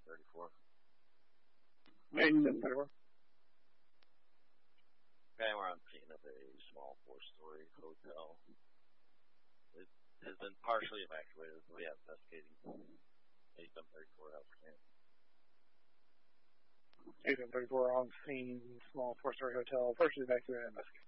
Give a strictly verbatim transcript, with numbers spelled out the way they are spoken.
thirty-four. Main seven thirty-four. Okay, we're on scene of a small four-story hotel. It has been partially evacuated, so we have investigating. eight seven thirty-four House Camp. eight seven thirty-four on scene, small four-story hotel, partially evacuated, investigating.